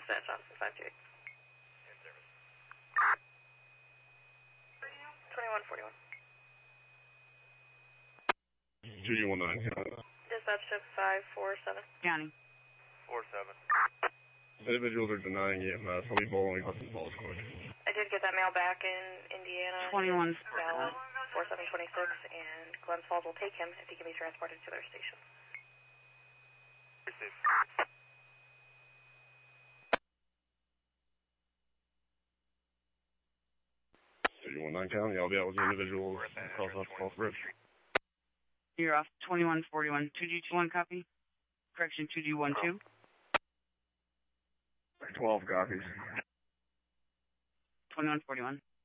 at Johnson 528. 2141. 219. Dispatch to 547. County. 47. Individuals are denying EMS. I'll be following up and calls quick. I did get that mail back in Indiana. 21. Valid 4726, and Glens Falls will take him if he can be transported to their station. Received. 219 County, I'll be out with the individuals across the Falls Bridge. You're off 2141. 2G21 copy. Correction 2G12. 12 copies. 2141.